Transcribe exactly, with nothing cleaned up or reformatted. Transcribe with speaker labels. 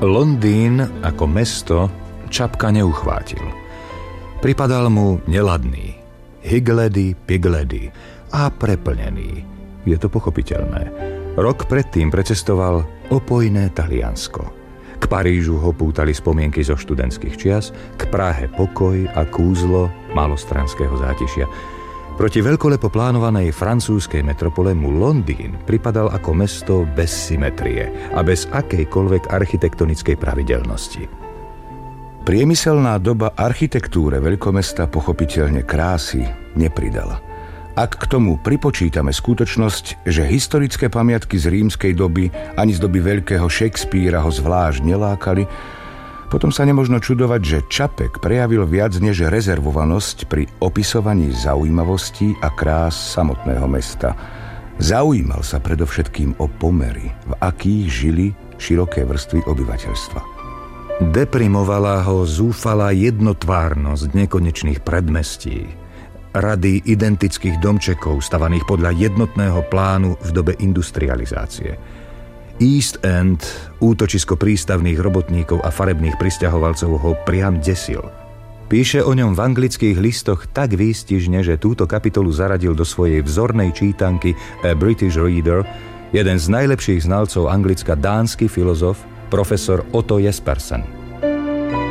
Speaker 1: Londýn ako mesto Čapka neuchvátil. Pripadal mu neladný, hygledy, pigledy a preplnený. Je to pochopiteľné. Rok predtým precestoval opojné Taliansko. K Parížu ho pútali spomienky zo študentských čias, k Prahe pokoj a kúzlo malostranského zátišia. Proti veľkolepo plánovanej francúzskej metropole mu Londýn pripadal ako mesto bez symetrie a bez akejkoľvek architektonickej pravidelnosti.
Speaker 2: Priemyselná doba architektúre veľkomesta pochopiteľne krásy nepridala. Ak k tomu pripočítame skutočnosť, že historické pamiatky z rímskej doby ani z doby veľkého Shakespeara ho zvlášť nelákali, potom sa nemožno čudovať, že Čapek prejavil viac než rezervovanosť pri opisovaní zaujímavostí a krás samotného mesta. Zaujímal sa predovšetkým o pomery, v akých žili široké vrstvy obyvateľstva.
Speaker 1: Deprimovala ho zúfalá jednotvárnosť nekonečných predmestí, rady identických domčekov stavaných podľa jednotného plánu v dobe industrializácie. East End, útočisko prístavných robotníkov a farebných prisťahovalcov, ho priam desil. Píše o ňom v anglických listoch tak výstižne, že túto kapitolu zaradil do svojej vzornej čítanky A British Reader jeden z najlepších znalcov Anglicka, dánsky filozof profesor Otto Jespersen.